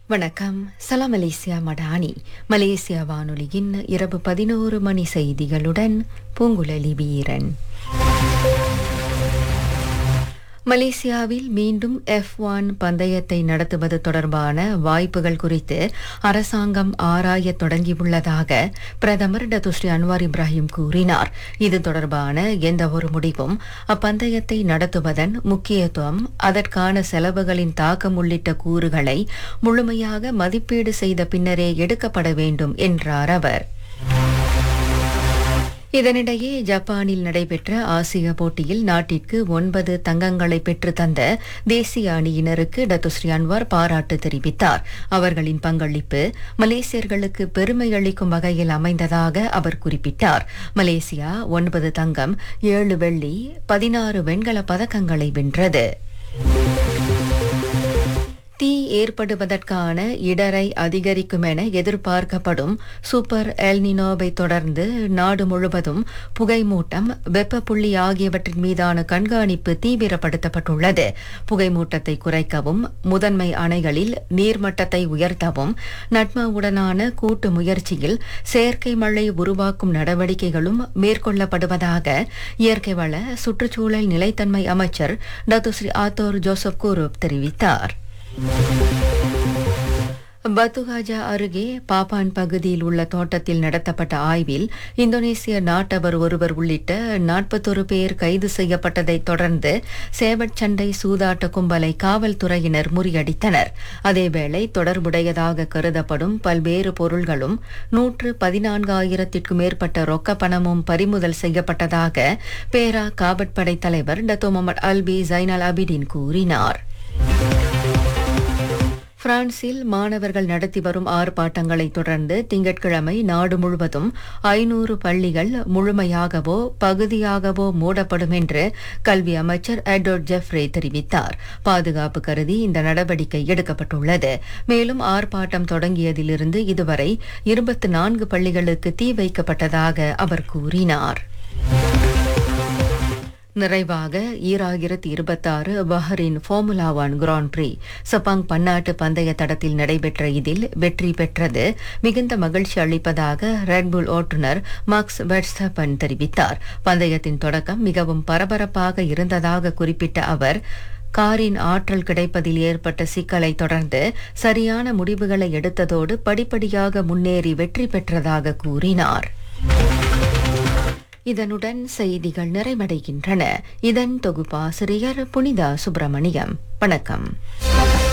வணக்கம். சலாம் Malaysia Madani. Malaysia வானொலியின் இரவு 11 மணி செய்திகளுடன் பூங்குழலி வீரன். மலேசியாவில் மீண்டும் F1 பந்தயத்தை நடத்துவது தொடர்பான வாய்ப்புகள் குறித்து அரசாங்கம் ஆராயத் தொடங்கியுள்ளதாக பிரதமர் டத்துஸ்ரீ அன்வார் இப்ராஹிம் கூறினார். இது தொடர்பான எந்த ஒரு முடிவும் அப்பந்தயத்தை நடத்துவதன் முக்கியத்துவம், அதற்கான செலவுகளின் தாக்கம் உள்ளிட்ட கூறுகளை முழுமையாக மதிப்பீடு செய்த பின்னரே எடுக்கப்பட வேண்டும் என்றார் அவர். இதனிடையே ஜப்பானில் நடைபெற்ற ஆசிய போட்டியில் நாட்டிற்கு 9 தங்கங்களை பெற்று தந்த தேசிய அணியினருக்கு டத்துஸ்ரீ அன்வார் பாராட்டு தெரிவித்தார். அவர்களின் பங்களிப்பு மலேசியர்களுக்கு பெருமை அளிக்கும் வகையில் அமைந்ததாக அவர் குறிப்பிட்டார். மலேசியா 9 தங்கம், 7 வெள்ளி, 16 வெண்கல பதக்கங்களை வென்றது. தீ ஏற்படுவதற்கான இடரை அதிகரிக்கும் என எதிர்பார்க்கப்படும் சூப்பர் எல்னினோவை தொடர்ந்து நாடு முழுவதும் புகைமூட்டம், வெப்பப்புள்ளி ஆகியவற்றின் மீதான கண்காணிப்பு தீவிரப்படுத்தப்பட்டுள்ளது. புகைமூட்டத்தை குறைக்கவும், முதன்மை அணைகளில் நீர்மட்டத்தை உயர்த்தவும் நட்மாவுடனான கூட்டு முயற்சியில் செயற்கை மழை உருவாக்கும் நடவடிக்கைகளும் மேற்கொள்ளப்படுவதாக இயற்கை வள சுற்றுச்சூழல் நிலைத்தன்மை அமைச்சர் டத்துஸ்ரீ ஆத்தோர் ஜோசப் கூரூப் தெரிவித்தார். பத்துகாஜா அருகே பாப்பான் பகுதியில் உள்ள தோட்டத்தில் நடத்தப்பட்ட ஆய்வில் இந்தோனேசிய நாட்டவர் ஒருவர் உள்ளிட்ட 41 பேர் கைது செய்யப்பட்டதைத் தொடர்ந்து சேவட் சண்டை சூதாட்ட கும்பலை காவல்துறையினர் முறியடித்தனர். அதேவேளை தொடர்புடையதாக கருதப்படும் பல்வேறு பொருள்களும் 114,000க்கும் மேற்பட்ட ரொக்க பணமும் பறிமுதல் செய்யப்பட்டதாக பேரா காவற்படை தலைவர் டத்தோ முகமது அல்பி ஜைனல் அபிடின் கூறினார். பிரான்சில் மாணவர்கள் நடத்தி வரும் ஆர்ப்பாட்டங்களை தொடர்ந்து திங்கட்கிழமை நாடு முழுவதும் 500 பள்ளிகள் முழுமையாகவோ பகுதியாகவோ மூடப்படும் என்று கல்வி அமைச்சர் எட்வர்ட் ஜெஃப்ரே தெரிவித்தார். பாதுகாப்பு கருதி இந்த நடவடிக்கை எடுக்கப்பட்டுள்ளது. மேலும் ஆர்ப்பாட்டம் தொடங்கியதிலிருந்து இதுவரை 24 பள்ளிகளுக்கு தீ வைக்கப்பட்டதாக அவர் கூறினார். நிறைவாக 2026 பஹ்ரைன் ஃபார்முலா 1 கிராண்ட் பிரீ சப்பாங் பன்னாட்டு பந்தய தடத்தில் நடைபெற்ற இதில் வெற்றி பெற்றது மிகுந்த மகிழ்ச்சி அளிப்பதாக ரெட்புல் ஓட்டுநர் மாக்ஸ் வெர்ஸ்டப்பன் தெரிவித்தார். பந்தயத்தின் தொடக்கம் மிகவும் பரபரப்பாக இருந்ததாக குறிப்பிட்ட அவர், காரின் ஆற்றல் கிடைப்பதில் ஏற்பட்ட சிக்கலை தொடர்ந்து சரியான முடிவுகளை எடுத்ததோடு படிப்படியாக முன்னேறி வெற்றி பெற்றதாக கூறினார். இதனுடன் செய்திகள் நிறைவடைகின்றன. இதன் தொகுப்பாசிரியர் புனிதா சுப்பிரமணியம். வணக்கம்.